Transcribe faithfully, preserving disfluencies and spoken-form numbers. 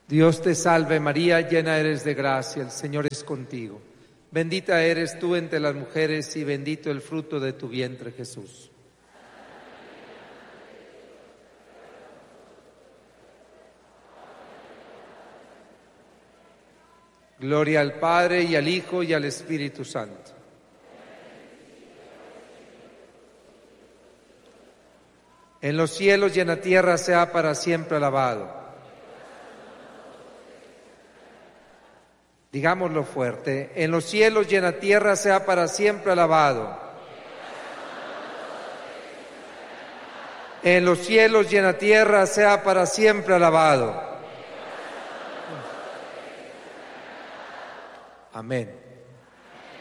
Dios te salve María, llena eres de gracia, el Señor es contigo. Bendita eres tú entre las mujeres y bendito el fruto de tu vientre, Jesús. Gloria al Padre y al Hijo y al Espíritu Santo. En los cielos y en la tierra sea para siempre alabado. Digámoslo fuerte, en los cielos y en la tierra sea para siempre alabado. En los cielos y en la tierra sea para siempre alabado. Amén.